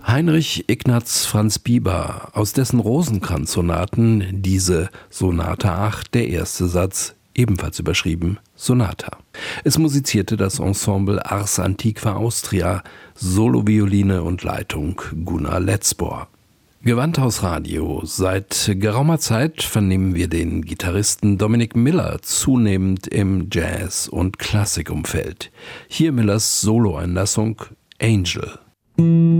Heinrich Ignaz Franz Bieber, aus dessen Rosenkranz-Sonaten diese Sonate 8, der erste Satz, ebenfalls überschrieben Sonata. Es musizierte das Ensemble Ars Antiqua Austria, Solovioline und Leitung Gunnar Letzbohr. Gewandhaus Radio. Seit geraumer Zeit vernehmen wir den Gitarristen Dominic Miller zunehmend im Jazz- und Klassikumfeld. Hier Millers Soloeinlassung Angel.